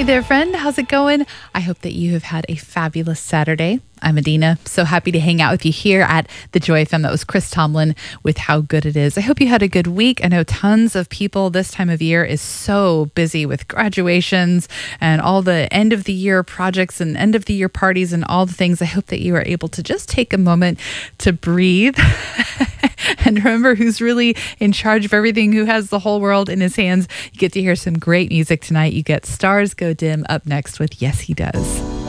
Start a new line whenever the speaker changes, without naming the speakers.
Hey there, friend. How's it going? I hope that you have had a fabulous Saturday. I'm Adina. So happy to hang out with you here at the Joy FM. That was Chris Tomlin with How Good It Is. I hope you had a good week. I know tons of people this time of year is so busy with graduations and all the end of the year projects and end of the year parties and all the things. I hope that you are able to just take a moment to breathe and remember who's really in charge of everything, who has the whole world in his hands. You get to hear some great music tonight. You get Stars Go Dim up next with Yes, He Does.